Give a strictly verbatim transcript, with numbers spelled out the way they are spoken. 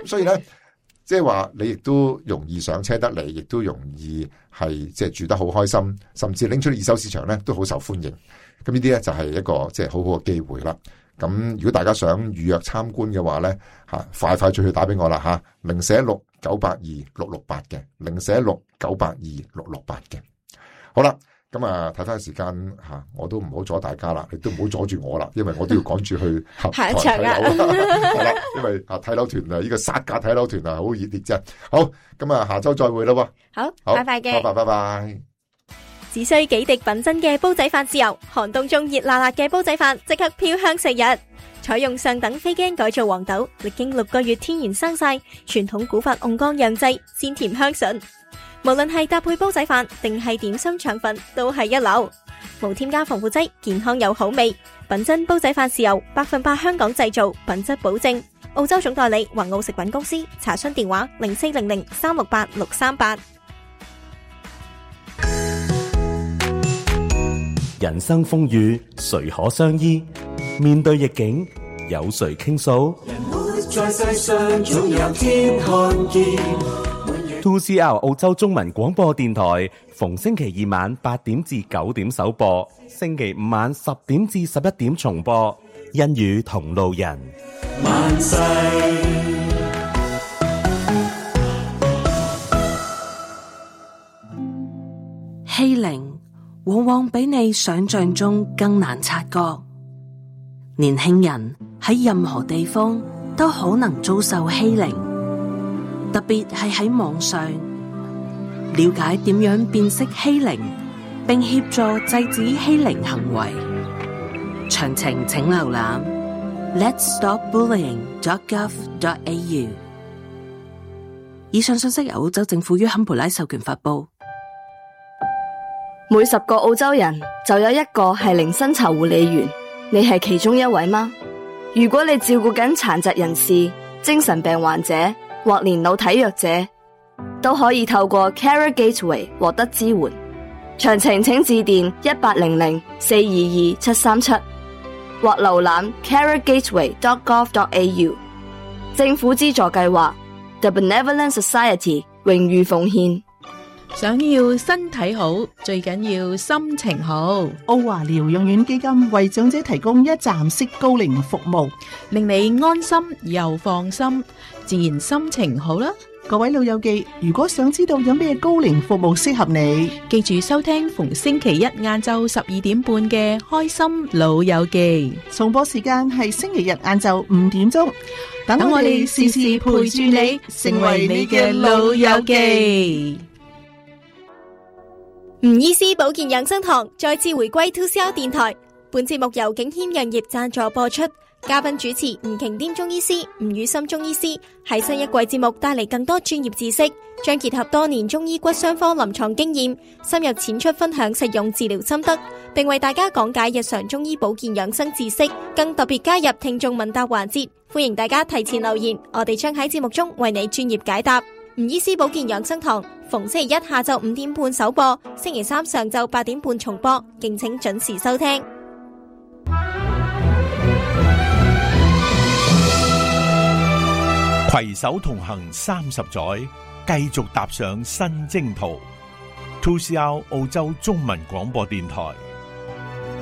所以咧，即係話你亦都容易上車得嚟，亦都容易係即係住得好開心，甚至拎出二手市場咧都好受歡迎。咁呢啲咧就係一個即係好好嘅機會啦。咁如果大家想預約參觀嘅話咧，吓快快脆去打俾我啦吓，零四一六九八二六六八嘅，零四一六九八二六六八嘅。好啦，咁啊睇翻時間吓，我都唔好阻大家啦，亦都唔好阻住我啦，因為我都要趕住去下一場啦。 係啦，因為啊睇樓團啊，呢個殺價睇樓團啊，好熱烈啫。好，咁啊下周再會啦喎。 好， 好， 拜拜嘅， 拜拜拜拜。 只需幾滴品質嘅煲仔飯豉油，寒冬中熱辣辣嘅煲仔飯即刻飄香四日。採用上等非基因改造黃豆，歷經六個月天然生曬，傳統古法甕缸釀製，鮮甜香醇。無論係搭配煲仔飯定係點心腸粉，都係一流。無添加防腐劑，健康又好味。品真煲仔飯豉油，百分百香港製造，品質保證。澳洲總代理宏澳食品公司，查詢電話零四零零三六八六三八。 人生風雨誰可相依？面對逆境有誰傾訴？ 人活在世上總有天看見。 two C R 澳洲中文廣播電台逢星期二晚八點至九點首播，星期五晚十點至十一點重播。因與同路人， 萬世欺凌往往比你想象中更難察覺。年輕人喺任何地方都可能遭受欺凌，特別係喺網上。了解點樣辨識欺凌，並協助制止欺凌行為。詳情請瀏覽 lets stop bullying dot gov dot a u。 以上信息由澳洲政府於坎培拉授權發佈。 每十個澳洲人就有一個係零薪酬護理員，你係其中一位嗎？如果你照顧緊殘疾人士、精神病患者或年老體弱者，都可以透過 Carer Gateway 獲得支援。詳情請致電一八零零四二二七三七或瀏覽 carer gateway dot gov dot a u。 政府資助計劃 The Benevolent Society 榮譽奉獻。 想要身體好，最緊要心情好。 澳華療養院基金為長者提供一站式高齡服務， 令你安心又放心，自然心情好啦。 各位老友記，如果想知道有咩高齡服務適合你， 記住收聽逢星期一晏晝十二點半嘅開心老友記， 重播時間係星期日晏晝五點鐘。等我哋時時陪住你，成為你嘅老友記。 吳醫師保健養生堂再次回歸 two C R 電台，本節目由景謙藥業贊助播出。嘉賓主持吳瓊顛中醫師、吳宇森中醫師喺新一季節目帶嚟更多專業知識，將結合多年中醫骨傷科臨床經驗，深入淺出分享實用治療心得，並為大家講解日常中醫保健養生知識，更特別加入聽眾問答環節，歡迎大家提前留言，我哋將喺節目中為你專業解答。吳醫師保健養生堂逢星期一下晝五點半首播，星期三上晝八點半重播，敬請準時收聽。 攜手同行三十載，繼續踏上新征途。two C R 澳洲中文廣播電台